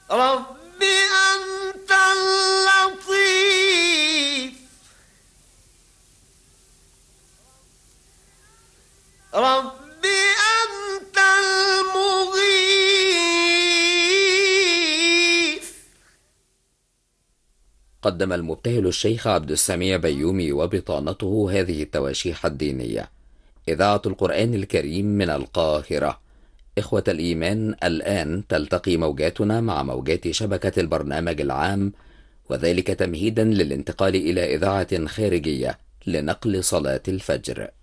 رب أنت اللطيف رب أنت المغيث. قدم المبتهل الشيخ عبد السميع بيومي وبطانته هذه التواشيح الدينية. إذاعة القرآن الكريم من القاهرة. إخوة الإيمان، الآن تلتقي موجاتنا مع موجات شبكة البرنامج العام، وذلك تمهيدا للانتقال إلى إذاعة خارجية لنقل صلاة الفجر.